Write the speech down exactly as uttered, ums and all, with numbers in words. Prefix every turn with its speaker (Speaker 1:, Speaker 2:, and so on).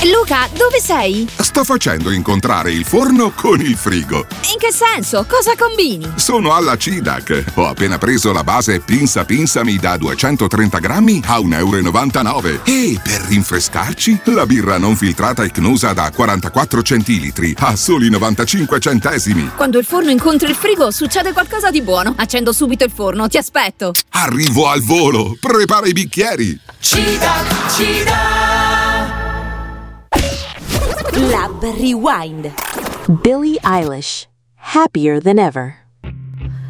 Speaker 1: Luca, dove sei?
Speaker 2: Sto facendo incontrare il forno con il frigo.
Speaker 1: In che senso? Cosa combini?
Speaker 2: Sono alla Cidac. Ho appena preso la base Pinsa Pinsami da duecentotrenta grammi a un euro e novantanove. E per rinfrescarci, la birra non filtrata Icnusa da quarantaquattro centilitri a soli novantacinque centesimi.
Speaker 1: Quando il forno incontra il frigo succede qualcosa di buono. Accendo subito il forno, ti aspetto.
Speaker 2: Arrivo al volo. Prepara i bicchieri.
Speaker 3: Cidac, Cidac.
Speaker 4: Lab Rewind. Billie Eilish, Happier Than Ever.